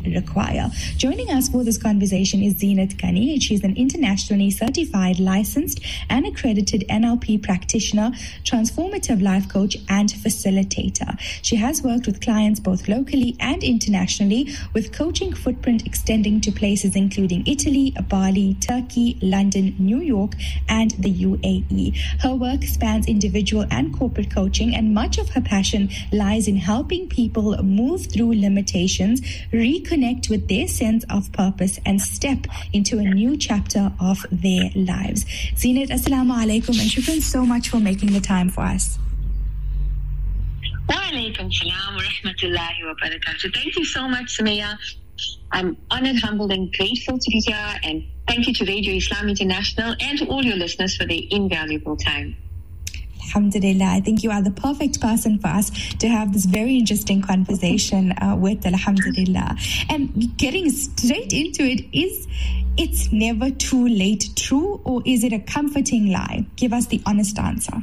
require. Joining us for this conversation is Zeenat Ghani. She's an internationally certified, licensed and accredited NLP practitioner, transformative life coach and facilitator. She has worked with clients both locally and internationally, with coaching footprint extending to places including Italy, Bali, Turkey, London, New York and the UAE. Her work spans individual and corporate coaching, and much of her passion lies in helping people move through limitations, reconnect with their sense of purpose and step into a new chapter of their lives. Zeenat, assalamu alaikum, and shukran so much for making the time for us. Wa alaikum salam wa rahmatullahi wa barakatuh. Thank you so much, Sumaya. I'm honored, humbled and grateful to be here, and thank you to Radio Islam International and to all your listeners for their invaluable time. Alhamdulillah, I think you are the perfect person for us to have this very interesting conversation with, alhamdulillah. And getting straight into it, is it's never too late true, or is it a comforting lie? Give us the honest answer.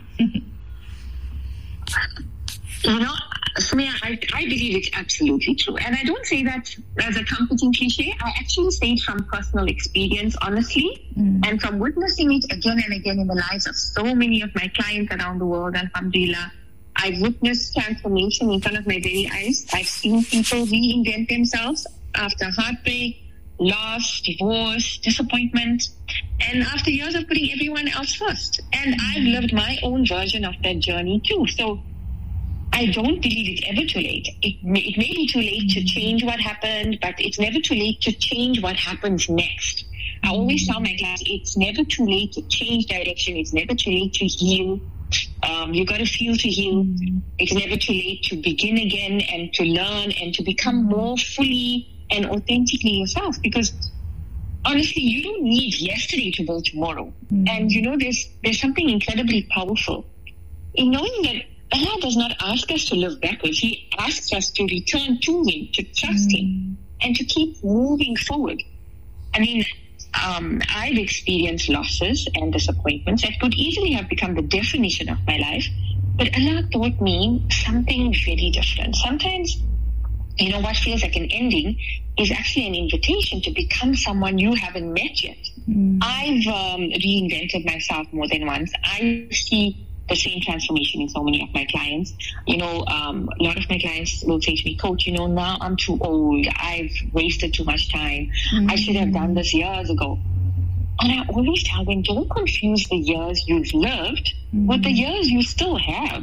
Sumaya, I believe it's absolutely true. And I don't say that as a comforting cliche. I actually say it from personal experience, honestly, and from witnessing it again and again in the lives of so many of my clients around the world, alhamdulillah. I've witnessed transformation in front of my very eyes. I've seen people reinvent themselves after heartbreak, loss, divorce, disappointment, and after years of putting everyone else first. And I've lived my own version of that journey too. So I don't believe it's ever too late. It may be too late to change what happened, but it's never too late to change what happens next. I always tell my class, it's never too late to change direction. It's never too late to heal. You got to feel to heal. It's never too late to begin again and to learn and to become more fully and authentically yourself. Because honestly, you don't need yesterday to build tomorrow. And there's something incredibly powerful in knowing that Allah does not ask us to live backwards. He asks us to return to Him, to trust Him, and to keep moving forward. I mean, I've experienced losses and disappointments that could easily have become the definition of my life, but Allah taught me something very different. Sometimes, what feels like an ending is actually an invitation to become someone you haven't met yet. I've reinvented myself more than once. I see the same transformation in so many of my clients. A lot of my clients will say to me, Coach, now I'm too old. I've wasted too much time. I should have done this years ago. And I always tell them, don't confuse the years you've lived with the years you still have.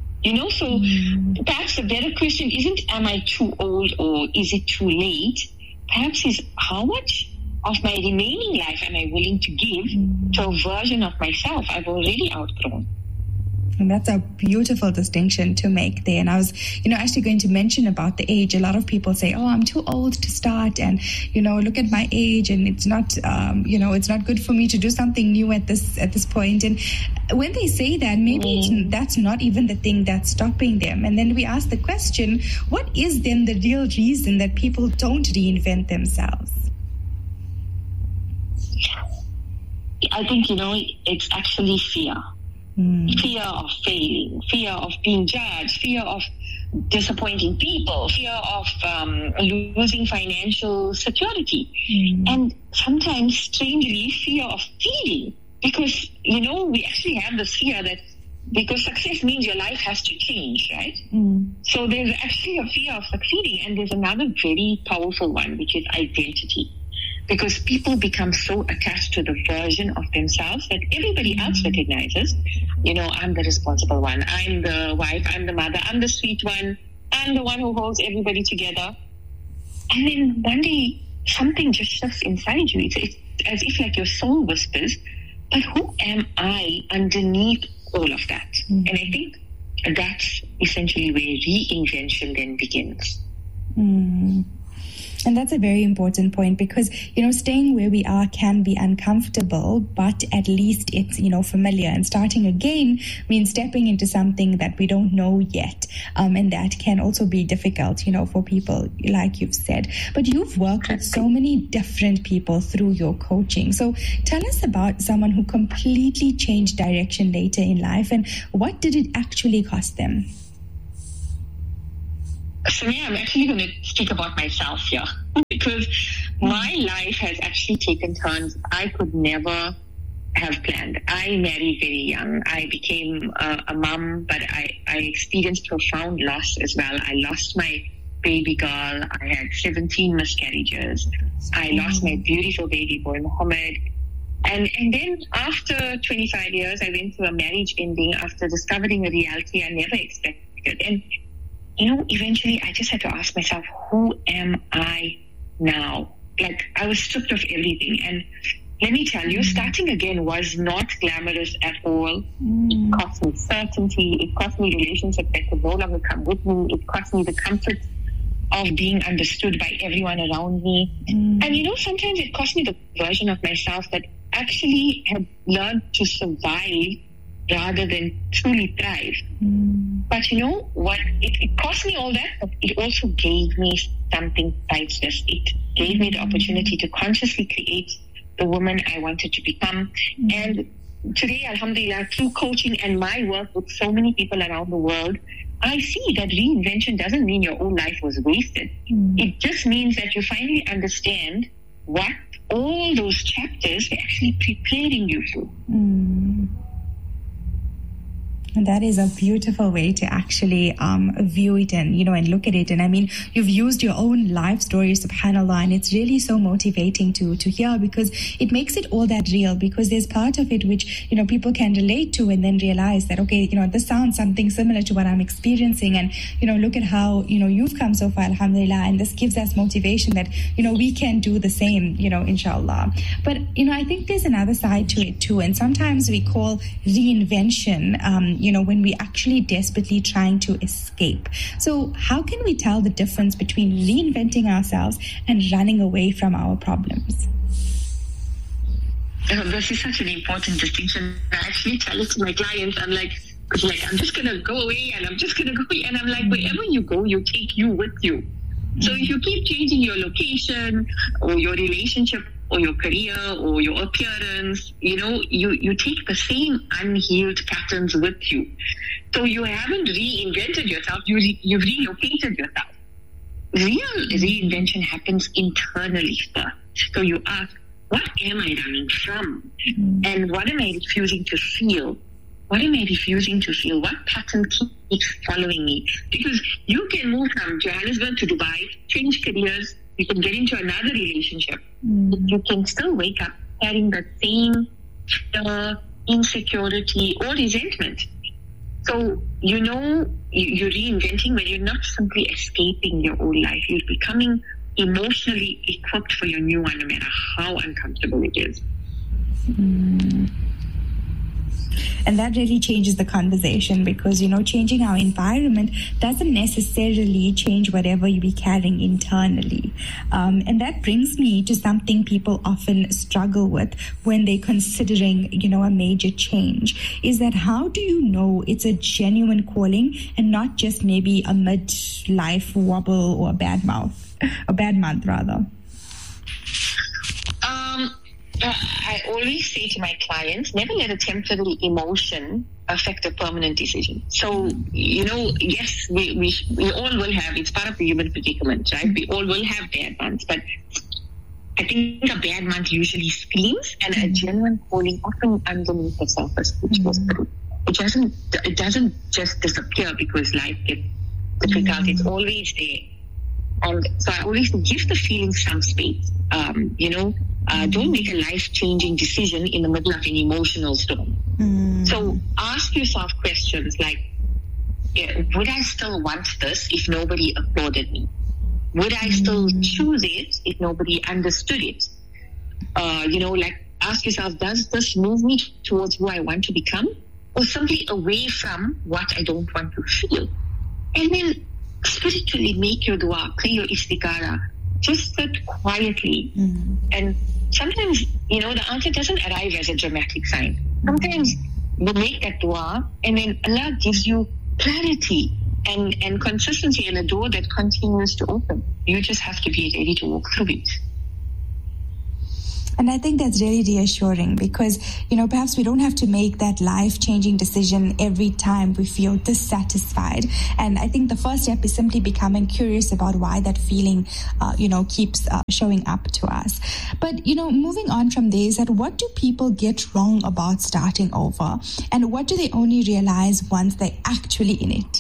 So perhaps a better question isn't, am I too old or is it too late? Perhaps is, how much of my remaining life am I willing to give to a version of myself I've already outgrown? And that's a beautiful distinction to make there. And I was, actually going to mention about the age. A lot of people say, oh, I'm too old to start. And, look at my age and it's not, it's not good for me to do something new at this point. And when they say that, maybe that's not even the thing that's stopping them. And then we ask the question, what is then the real reason that people don't reinvent themselves? I think, it's actually fear. Fear of failing, fear of being judged, fear of disappointing people, fear of losing financial security. And sometimes, strangely, fear of feeling. Because, we actually have this fear that because success means your life has to change, right? So there's actually a fear of succeeding. And there's another very powerful one, which is identity. Because people become so attached to the version of themselves that everybody else recognizes. I'm the responsible one. I'm the wife. I'm the mother. I'm the sweet one. I'm the one who holds everybody together. And then one day, something just shifts inside you. It's as if like your soul whispers, but who am I underneath all of that? And I think that's essentially where reinvention then begins. And that's a very important point because, staying where we are can be uncomfortable, but at least it's, familiar. And starting again means stepping into something that we don't know yet. And that can also be difficult, for people, like you've said. But you've worked with so many different people through your coaching. So tell us about someone who completely changed direction later in life, and what did it actually cost them? So yeah, I'm actually going to speak about myself here. because my life has actually taken turns I could never have planned. I married very young. I became a mom, but I experienced profound loss as well. I lost my baby girl. I had 17 miscarriages. I lost my beautiful baby boy, Muhammad. And then after 25 years, I went through a marriage ending after discovering a reality I never expected. And, eventually I just had to ask myself, who am I now? Like, I was stripped of everything. And let me tell you, starting again was not glamorous at all. It cost me certainty. It cost me relationships that could no longer come with me. It cost me the comfort of being understood by everyone around me. And, sometimes it cost me the version of myself that actually had learned to survive rather than truly thrive. But you know what? It cost me all that, but it also gave me something priceless. It gave me the opportunity to consciously create the woman I wanted to become. And today, alhamdulillah, through coaching and my work with so many people around the world, I see that reinvention doesn't mean your own life was wasted. It just means that you finally understand what all those chapters were actually preparing you for. And that is a beautiful way to actually view it and, and look at it. And I mean, you've used your own life story, subhanAllah, and it's really so motivating to hear, because it makes it all that real, because there's part of it which, people can relate to and then realize that, okay, this sounds something similar to what I'm experiencing. And, look at how, you've come so far, alhamdulillah, and this gives us motivation that, we can do the same, inshallah. But, I think there's another side to it too. And sometimes we call reinvention, when we actually desperately trying to escape. So how can we tell the difference between reinventing ourselves and running away from our problems? This is such an important distinction. I actually tell it to my clients. I'm like, I'm just going to go away and I'm just going to go away. And I'm like, wherever you go, you take you with you. So if you keep changing your location or your relationship or your career or your appearance, you take the same unhealed patterns with you. So you haven't reinvented yourself, you've relocated yourself. Real reinvention happens internally first. So you ask, what am I running from? And what am I refusing to feel? What am I refusing to feel? What pattern keeps following me? Because you can move from Johannesburg to Dubai, change careers, you can get into another relationship. You can still wake up carrying the same insecurity or resentment. So, you're reinventing when you're not simply escaping your old life. You're becoming emotionally equipped for your new one, no matter how uncomfortable it is. And that really changes the conversation, because, changing our environment doesn't necessarily change whatever you be carrying internally. And that brings me to something people often struggle with when they're considering, a major change, is that how do you know it's a genuine calling and not just maybe a midlife wobble or a bad month rather? I always say to my clients, never let a temporary emotion affect a permanent decision. So, yes, we all will have, it's part of the human predicament, right? We all will have bad months, but I think a bad month usually screams, and a genuine calling often underneath the surface, which goes through. It doesn't just disappear because life gets difficult. It's always there. And so I always give the feeling some space. Don't make a life-changing decision in the middle of an emotional storm. So ask yourself questions like, would I still want this if nobody applauded me? Would I still choose it if nobody understood it? Ask yourself, does this move me towards who I want to become, or simply away from what I don't want to feel? And then spiritually make your dua, pray your istikhara. Just sit quietly. And sometimes, the answer doesn't arrive as a dramatic sign. Sometimes you make that dua and then Allah gives you clarity and consistency and a door that continues to open. You just have to be ready to walk through it. And I think that's really reassuring because, perhaps we don't have to make that life-changing decision every time we feel dissatisfied. And I think the first step is simply becoming curious about why that feeling, keeps showing up to us. But, moving on from there is that what do people get wrong about starting over? And what do they only realize once they're actually in it?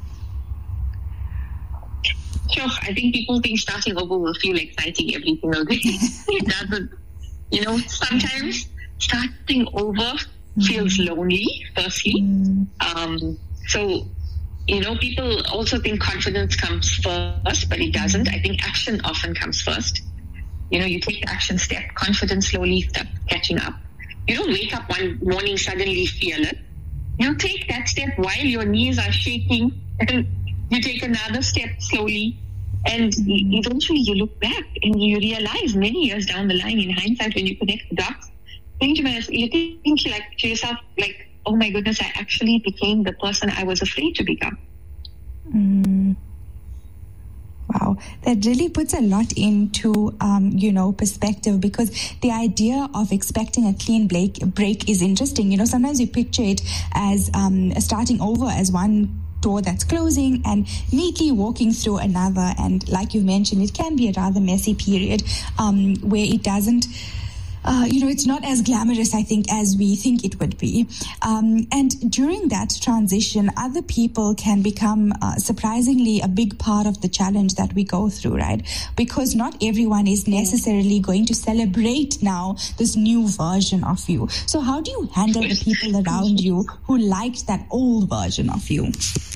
Sure, I think people think starting over will feel exciting every single day. It doesn't. Sometimes starting over feels lonely, firstly. So, people also think confidence comes first, but it doesn't. I think action often comes first. You take the action step, confidence slowly starts catching up. You don't wake up one morning suddenly fearless. You take that step while your knees are shaking, and you take another step slowly. And eventually you look back and you realize many years down the line, in hindsight, when you connect the dots, you think to yourself, oh my goodness, I actually became the person I was afraid to become. Wow, that really puts a lot into, perspective, because the idea of expecting a clean break is interesting. Sometimes you picture it as starting over as one door that's closing and neatly walking through another. And like you mentioned, it can be a rather messy period where it doesn't, it's not as glamorous, I think, as we think it would be. And during that transition, other people can become surprisingly a big part of the challenge that we go through, right? Because not everyone is necessarily going to celebrate now this new version of you. So how do you handle the people around you who liked that old version of you?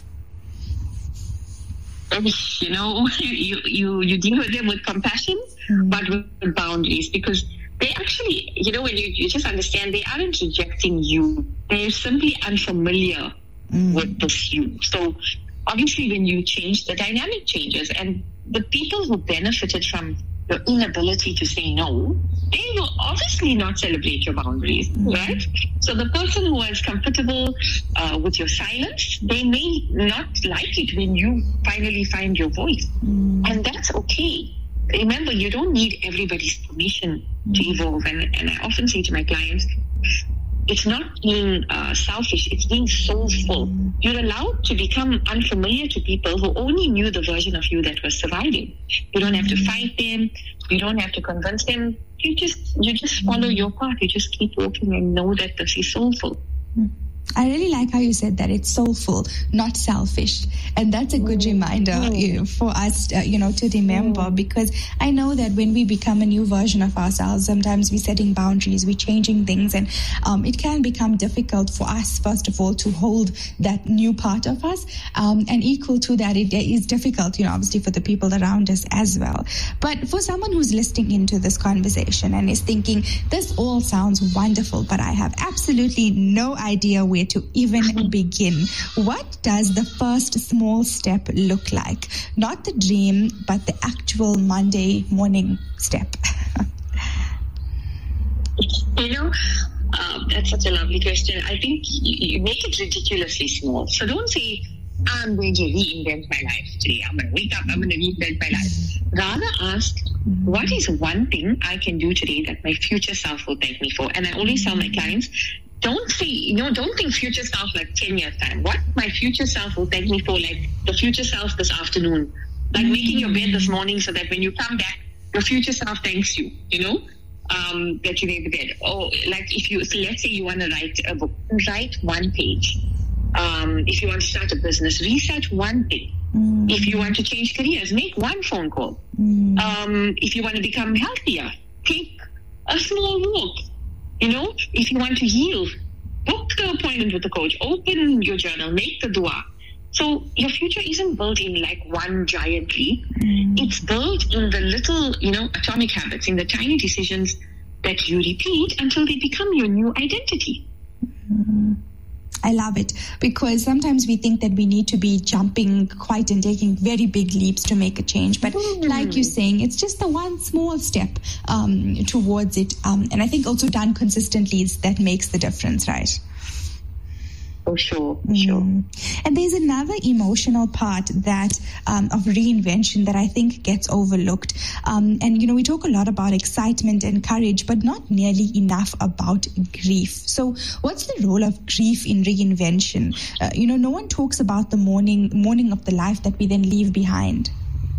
You deal with them with compassion, but with boundaries, because they actually, when you just understand, they aren't rejecting you. They're simply unfamiliar with this you. So obviously when you change, the dynamic changes, and the people who benefited from your inability to say no, they will obviously not celebrate your boundaries, right? So the person who is comfortable with your silence, they may not like it when you finally find your voice. And that's okay. Remember, you don't need everybody's permission to evolve. And I often say to my clients, it's not being selfish, it's being soulful. You're allowed to become unfamiliar to people who only knew the version of you that was surviving. You don't have to fight them. You don't have to convince them. You just follow your path. You just keep walking and know that this is soulful. I really like how you said that it's soulful, not selfish. And that's a good reminder for us, to remember, because I know that when we become a new version of ourselves, sometimes we're setting boundaries, we're changing things, and it can become difficult for us, first of all, to hold that new part of us. And equal to that, it is difficult, obviously for the people around us as well. But for someone who's listening into this conversation and is thinking, this all sounds wonderful, but I have absolutely no idea where to even begin. What does the first small step look like? Not the dream, but the actual Monday morning step. That's such a lovely question. I think you make it ridiculously small. So don't say, I'm going to reinvent my life today. I'm going to wake up, I'm going to reinvent my life. Rather ask, what is one thing I can do today that my future self will thank me for? And I always tell my clients, don't think future self like 10 years time. What my future self will thank me for, like the future self this afternoon. Like making your bed this morning so that when you come back, your future self thanks you, that you made the bed. Or like let's say you want to write a book, write one page. If you want to start a business, research one thing. If you want to change careers, make one phone call. If you want to become healthier, take a small walk. If you want to heal, book the appointment with the coach, open your journal, make the dua. So your future isn't built in like one giant leap. It's built in the little, atomic habits, in the tiny decisions that you repeat until they become your new identity. I love it, because sometimes we think that we need to be jumping quite and taking very big leaps to make a change. But like you're saying, it's just the one small step towards it. And I think also done consistently is that makes the difference, right? For sure, sure. And there's another emotional part that of reinvention that I think gets overlooked. And, we talk a lot about excitement and courage, but not nearly enough about grief. So what's the role of grief in reinvention? No one talks about the mourning of the life that we then leave behind.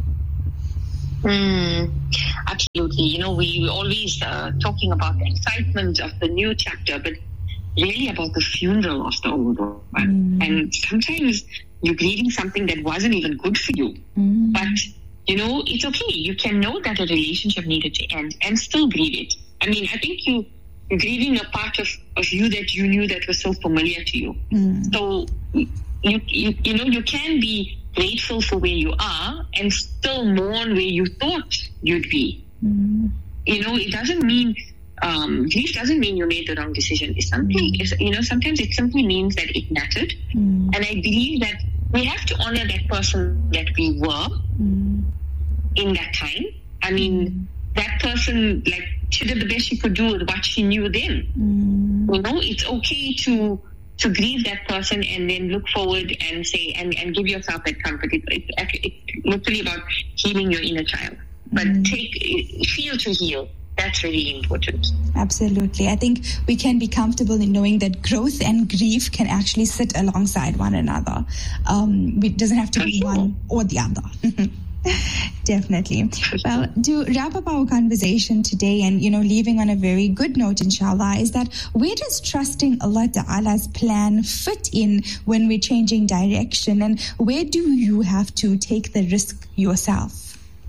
Absolutely. We always talking about the excitement of the new chapter, but really about the funeral of the old one. And sometimes you're grieving something that wasn't even good for you. But, it's okay. You can know that a relationship needed to end and still grieve it. I mean, I think you're grieving a part of you that you knew that was so familiar to you. So, you can be grateful for where you are and still mourn where you thought you'd be. It doesn't mean... grief doesn't mean you made the wrong decision. Sometimes it simply means that it mattered. And I believe that we have to honor that person that we were in that time. I mean, that person, she did the best she could do with what she knew then. It's okay to grieve that person and then look forward and say, and give yourself that comfort. It's literally about healing your inner child. But feel to heal. That's really important. Absolutely. I think we can be comfortable in knowing that growth and grief can actually sit alongside one another. It doesn't have to be one or the other. Definitely. Well, to wrap up our conversation today and, leaving on a very good note, inshallah, is that where does trusting Allah Ta'ala's plan fit in when we're changing direction? And where do you have to take the risk yourself?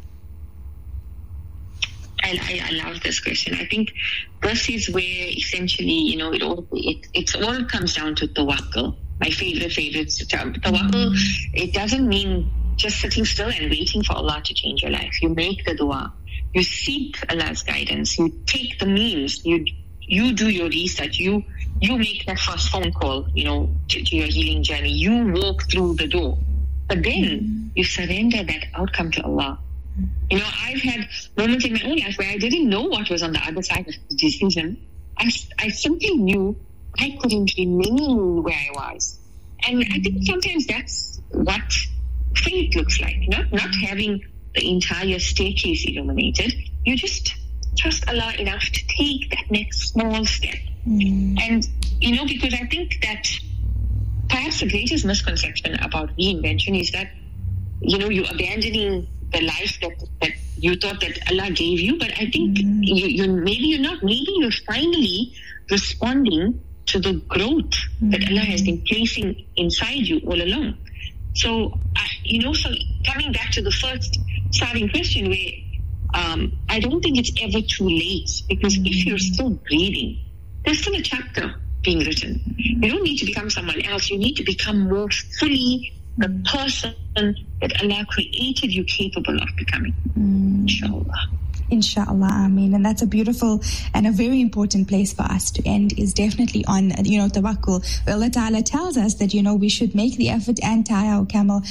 I love this question. I think this is where essentially, it all comes down to tawakkul. My favorite term. Tawakkul, it doesn't mean just sitting still and waiting for Allah to change your life. You make the dua. You seek Allah's guidance. You take the means. You do your research. You make that first phone call, to your healing journey. You walk through the door. But then you surrender that outcome to Allah. I've had moments in my own life where I didn't know what was on the other side of the decision. I simply knew I couldn't remain where I was. And I think sometimes that's what faith looks like. Not having the entire staircase illuminated. You just trust Allah enough to take that next small step. And, because I think that perhaps the greatest misconception about reinvention is that, you're abandoning the life that you thought that Allah gave you, but I think you're not. Maybe you're finally responding to the growth that Allah has been placing inside you all along. So, so coming back to the first starting question, where I don't think it's ever too late, because if you're still breathing, there's still a chapter being written. You don't need to become someone else. You need to become more fully the person that Allah created you capable of becoming. Inshallah. Inshallah, Ameen. And that's a beautiful and a very important place for us to end, is definitely on, tawakkul. Allah Ta'ala tells us that, we should make the effort and tie our camel,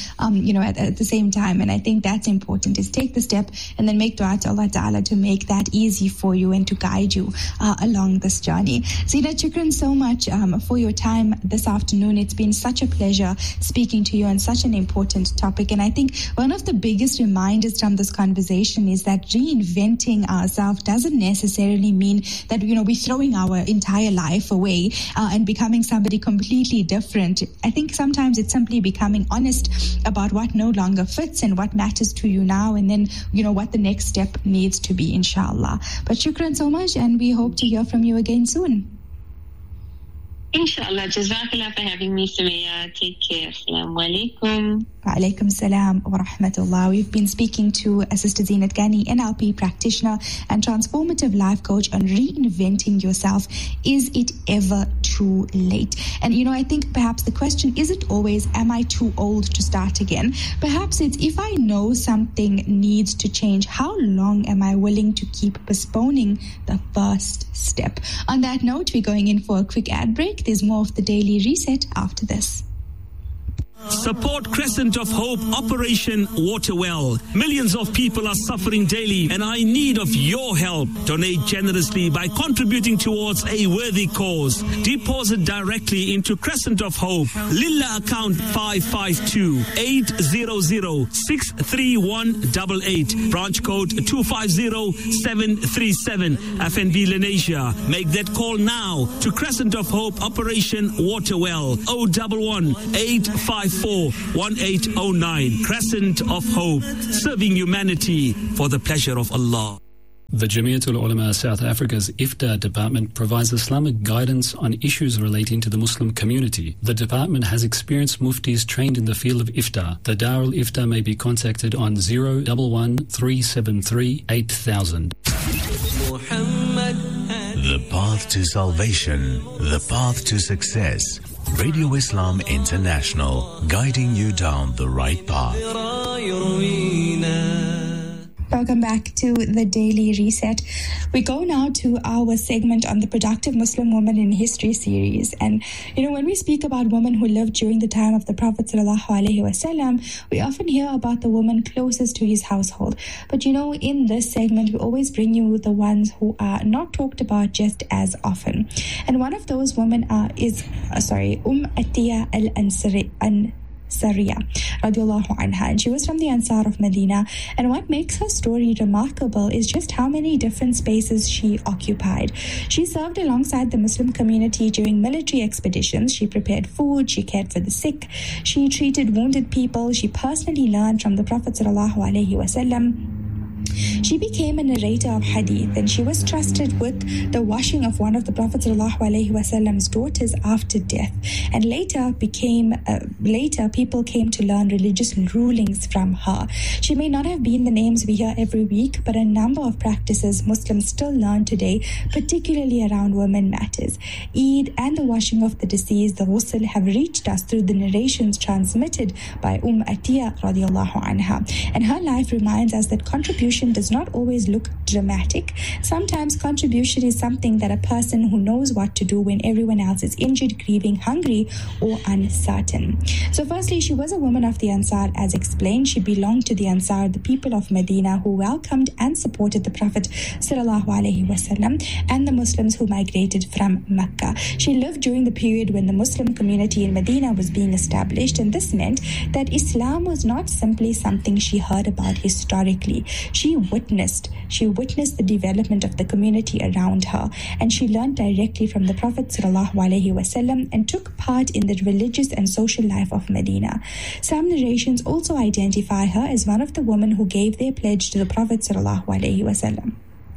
at the same time. And I think that's important, is take the step and then make dua to Allah Ta'ala to make that easy for you and to guide you along this journey. Zeenat, shukran so much for your time this afternoon. It's been such a pleasure speaking to you on such an important topic. And I think one of the biggest reminders from this conversation is that reinventing ourselves doesn't necessarily mean that, we're throwing our entire life away and becoming somebody completely different. I think sometimes it's simply becoming honest about what no longer fits and what matters to you now, and then, what the next step needs to be, inshallah. But shukran so much, and we hope to hear from you again soon. Inshallah. Jazakallah for having me, Sumaya. Take care. Assalamu alaikum. Wa alaikum salam wa rahmatullah. We've been speaking to Sister Zeenat Ghani, NLP practitioner and transformative life coach, on reinventing yourself. Is it ever too late? And, I think perhaps the question isn't always, am I too old to start again? Perhaps it's, if I know something needs to change, how long am I willing to keep postponing the first step? On that note, we're going in for a quick ad break. There's more of the Daily Reset after this. Support Crescent of Hope Operation Waterwell. Millions of people are suffering daily and are in need of your help. Donate generously by contributing towards a worthy cause. Deposit directly into Crescent of Hope. Lilla account 552-800-63188. Branch code 250737. FNB Lenasia. Make that call now to Crescent of Hope Operation Waterwell. 011-854-1809. Crescent of Hope. Serving humanity for the pleasure of Allah. The Jamiatul Ulama South Africa's IFTA department provides Islamic guidance on issues relating to the Muslim community. The department has experienced muftis trained in the field of IFTA. The Darul IFTA may be contacted on 011-373-8000. The path to salvation, the path to success. Radio Islam International, guiding you down the right path. Welcome back to the Daily Reset. We go now to our segment on the Productive Muslim Woman in History series. And, when we speak about women who lived during the time of the Prophet ﷺ, we often hear about the woman closest to his household. But, in this segment, we always bring you the ones who are not talked about just as often. And one of those women is Atiyah al-Ansari. Sariya radiallahu anha, and she was from the Ansar of Medina. And what makes her story remarkable is just how many different spaces she occupied. She served alongside the Muslim community during military expeditions. She prepared food, she cared for the sick, she treated wounded people, she personally learned from the Prophet sallallahu alaihi wasallam. She became a narrator of hadith, and she was trusted with the washing of one of the Prophet ﷺ's daughters after death. And later people came to learn religious rulings from her. She may not have been the names we hear every week, but a number of practices Muslims still learn today, particularly around women matters. Eid and the washing of the deceased, the ghusl, have reached us through the narrations transmitted by Atiyah radiallahu anha. And her life reminds us that contribution does not always look dramatic. Sometimes contribution is something that a person who knows what to do when everyone else is injured, grieving, hungry, or uncertain. So firstly, she was a woman of the Ansar, as explained. She belonged to the Ansar, the people of Medina, who welcomed and supported the Prophet sallallahu alaihi wasallam and the Muslims who migrated from Mecca. She lived during the period when the Muslim community in Medina was being established, and this meant that Islam was not simply something she heard about historically. She witnessed the development of the community around her, and she learned directly from the Prophet ﷺ and took part in the religious and social life of Medina. Some narrations also identify her as one of the women who gave their pledge to the Prophet ﷺ.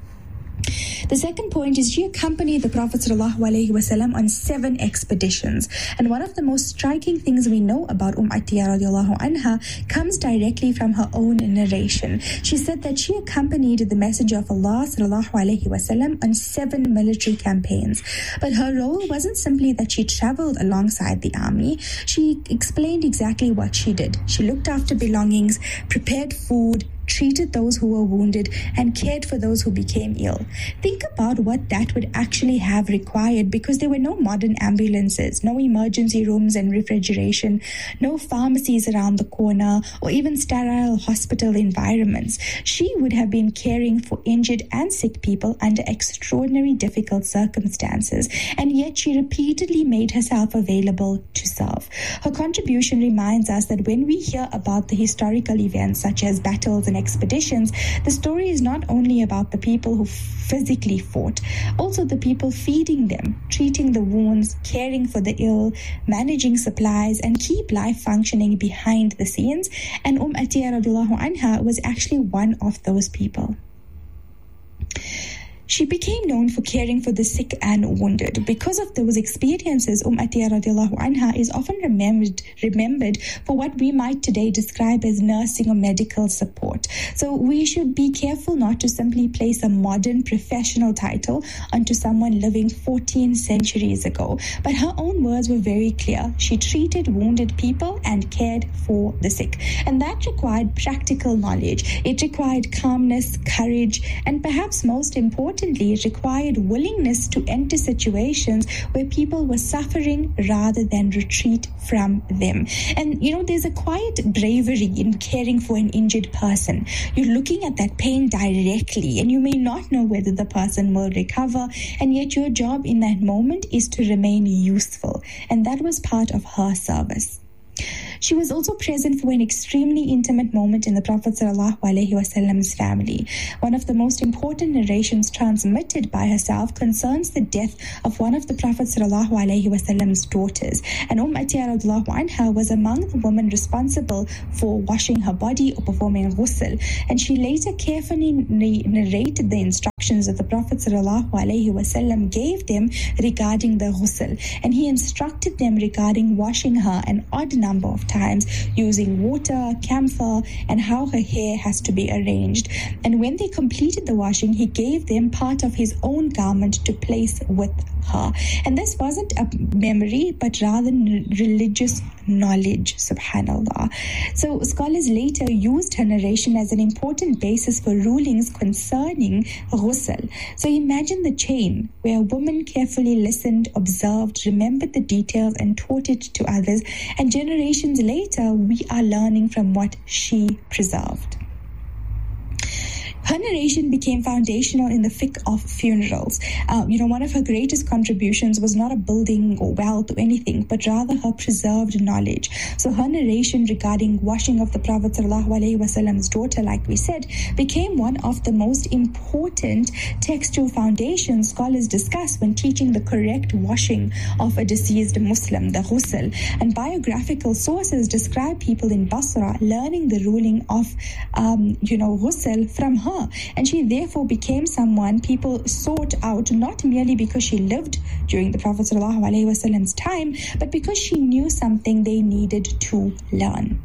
The second point is she accompanied the Prophet ﷺ on 7 expeditions. And one of the most striking things we know about Atiyah radiallahu anha comes directly from her own narration. She said that she accompanied the Messenger of Allah ﷺ on 7 military campaigns. But her role wasn't simply that she traveled alongside the army. She explained exactly what she did. She looked after belongings, prepared food, treated those who were wounded, and cared for those who became ill. Think about what that would actually have required, because there were no modern ambulances, no emergency rooms and refrigeration, no pharmacies around the corner, or even sterile hospital environments. She would have been caring for injured and sick people under extraordinary difficult circumstances, and yet she repeatedly made herself available to serve. Her contribution reminds us that when we hear about the historical events such as battles and expeditions, the story is not only about the people who physically fought, also the people feeding them, treating the wounds, caring for the ill, managing supplies, and keep life functioning behind the scenes. And Atiyah radiallahu anha was actually one of those people. She became known for caring for the sick and wounded. Because of those experiences, Atiyah radiallahu anha is often remembered for what we might today describe as nursing or medical support. So we should be careful not to simply place a modern professional title onto someone living 14 centuries ago. But her own words were very clear. She treated wounded people and cared for the sick. And that required practical knowledge. It required calmness, courage, and perhaps most importantly, importantly, it required willingness to enter situations where people were suffering rather than retreat from them. And, there's a quiet bravery in caring for an injured person. You're looking at that pain directly, and you may not know whether the person will recover, and yet your job in that moment is to remain useful. And that was part of her service. She was also present for an extremely intimate moment in the Prophet ﷺ's family. One of the most important narrations transmitted by herself concerns the death of one of the Prophet ﷺ's daughters. And Atiyah radiallahu anha was among the women responsible for washing her body or performing ghusl. And she later carefully narrated the instructions that the Prophet ﷺ gave them regarding the ghusl. And he instructed them regarding washing her an odd number of times, using water, camphor, and how her hair has to be arranged. And when they completed the washing, he gave them part of his own garment to place with her. And this wasn't a memory, but rather religious knowledge, subhanallah. So scholars later used her narration as an important basis for rulings concerning ghusl. So imagine the chain where a woman carefully listened, observed, remembered the details, and taught it to others. And generations later, we are learning from what she preserved. Her narration became foundational in the fiqh of funerals. One of her greatest contributions was not a building or wealth or anything, but rather her preserved knowledge. So her narration regarding washing of the Prophet ﷺ's daughter, like we said, became one of the most important textual foundations scholars discuss when teaching the correct washing of a deceased Muslim, the ghusl. And biographical sources describe people in Basra learning the ruling of, ghusl from her. And she therefore became someone people sought out, not merely because she lived during the Prophet ﷺ's time, but because she knew something they needed to learn.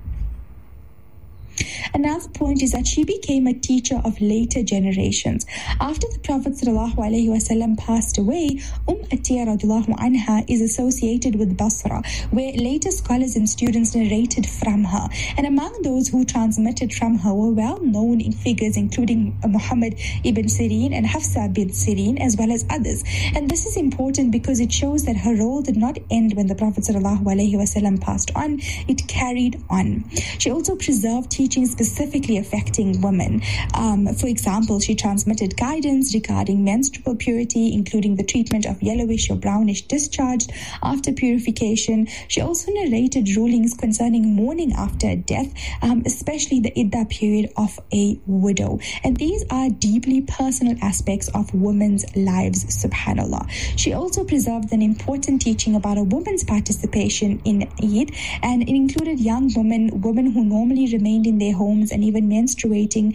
Another point is that she became a teacher of later generations. After the Prophet ﷺ passed away, Atiyah radiallahu anha is associated with Basra, where later scholars and students narrated from her. And among those who transmitted from her were well-known figures, including Muhammad ibn Sirin and Hafsa bin Sirin, as well as others. And this is important because it shows that her role did not end when the Prophet ﷺ passed on. It carried on. She also preserved teaching specifically affecting women. For example, she transmitted guidance regarding menstrual purity, including the treatment of yellowish or brownish discharge after purification. She also narrated rulings concerning mourning after a death, especially the iddah period of a widow. And these are deeply personal aspects of women's lives, subhanallah. She also preserved an important teaching about a woman's participation in Eid, and it included young women who normally remained in their homes and even menstruating.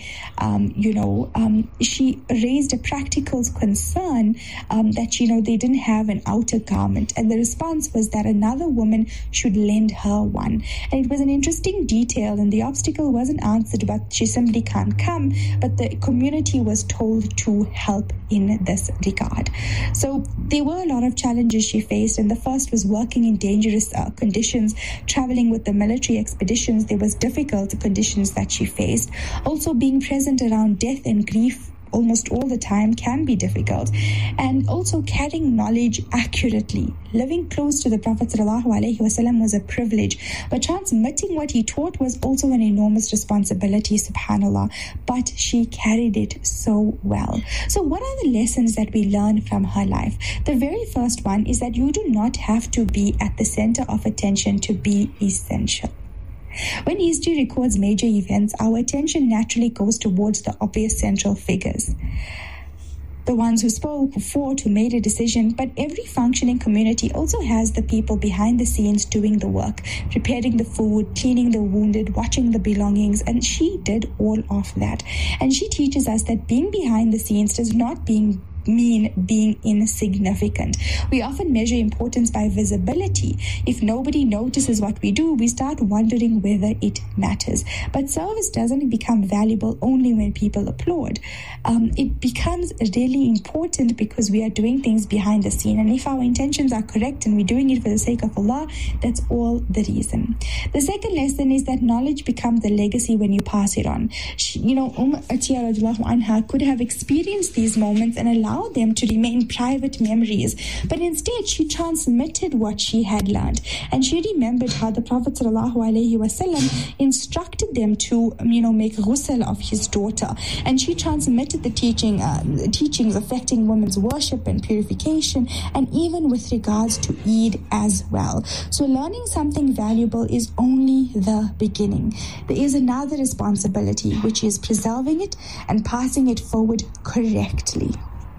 She raised a practical concern that they didn't have an outer garment, and the response was that another woman should lend her one. And it was an interesting detail, and the obstacle wasn't answered, but she simply can't come, but the community was told to help in this regard. So there were a lot of challenges she faced, and the first was working in dangerous conditions, traveling with the military expeditions. There was difficult conditions that she faced. Also, being present around death and grief almost all the time can be difficult, and also carrying knowledge accurately. Living close to the Prophet ﷺ was a privilege, but transmitting what he taught was also an enormous responsibility, subhanallah, but she carried it so well. So what are the lessons that we learn from her life? The very first one is that you do not have to be at the center of attention to be essential. When history records major events, our attention naturally goes towards the obvious central figures, the ones who spoke, who fought, who made a decision. But every functioning community also has the people behind the scenes doing the work, preparing the food, cleaning the wounded, watching the belongings, and she did all of that. And she teaches us that being behind the scenes does not mean being insignificant. We often measure importance by visibility. If nobody notices what we do, we start wondering whether it matters. But service doesn't become valuable only when people applaud. It becomes really important because we are doing things behind the scene. And if our intentions are correct and we're doing it for the sake of Allah, that's all the reason. The second lesson is that knowledge becomes the legacy when you pass it on. Atiyah radiallahu anha could have experienced these moments and allowed allow them to remain private memories, but instead she transmitted what she had learned. And she remembered how the Prophet ﷺ instructed them to, make ghusl of his daughter. And she transmitted the teachings affecting women's worship and purification, and even with regards to Eid as well. So learning something valuable is only the beginning. There is another responsibility, which is preserving it and passing it forward correctly.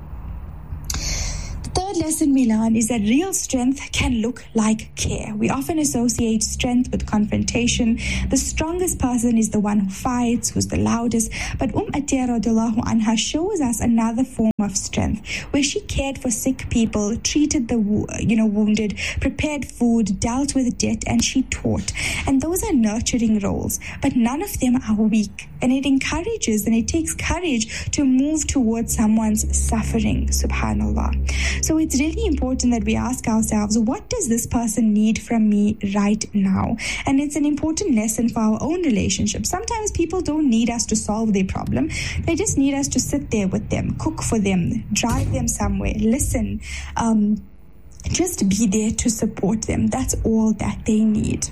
The third lesson we learn is that real strength can look like care. We often associate strength with confrontation. The strongest person is the one who fights, who's the loudest. But Atiyah radiallahu anha shows us another form of strength, where she cared for sick people, treated the wounded, prepared food, dealt with debt, and she taught. And those are nurturing roles, but none of them are weak. And it encourages and it takes courage to move towards someone's suffering, subhanallah. So it's really important that we ask ourselves, what does this person need from me right now? And it's an important lesson for our own relationship. Sometimes people don't need us to solve their problem. They just need us to sit there with them, cook for them, drive them somewhere, listen, just be there to support them. That's all that they need.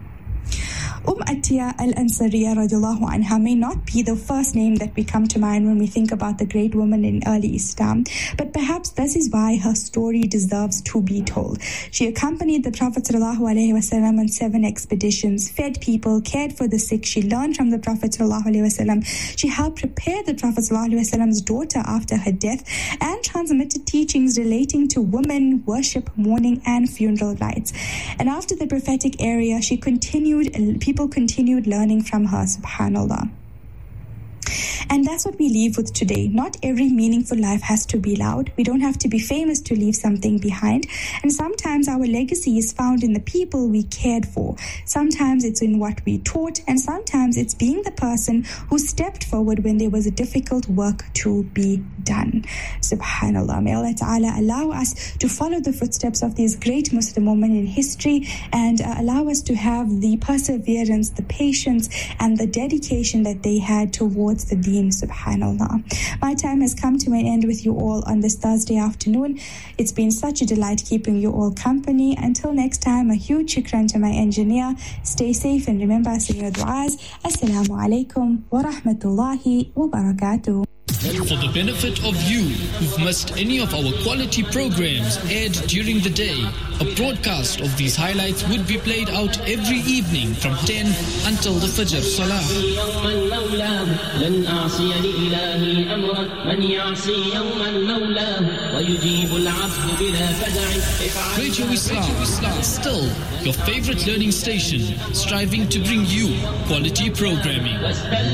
Atiyah al-Ansariya radiallahu anha may not be the first name that we come to mind when we think about the great woman in early Islam, but perhaps this is why her story deserves to be told. She accompanied the Prophet ﷺ on 7 expeditions, fed people, cared for the sick. She learned from the Prophet ﷺ. She helped prepare the Prophet ﷺ's daughter after her death, and transmitted teachings relating to women, worship, mourning, and funeral rites. And after the prophetic era, people continued learning from her, subhanallah. And that's what we leave with today. Not every meaningful life has to be loud. We don't have to be famous to leave something behind. And sometimes our legacy is found in the people we cared for. Sometimes it's in what we taught, and sometimes it's being the person who stepped forward when there was a difficult work to be done. Subhanallah. May Allah Ta'ala allow us to follow the footsteps of these great Muslim women in history, and allow us to have the perseverance, the patience, and the dedication that they had towards the deen, subhanallah. My time has come to an end with you all on this Thursday afternoon. It's been such a delight keeping you all company. Until next time, a huge shukran to my engineer. Stay safe and remember saying your du'as. Assalamu alaikum wa rahmatullahi wa barakatuh. For the benefit of you who've missed any of our quality programs aired during the day, a broadcast of these highlights would be played out every evening from 10 until the Fajr Salah. Radio Islam, still your favorite learning station, striving to bring you quality programming.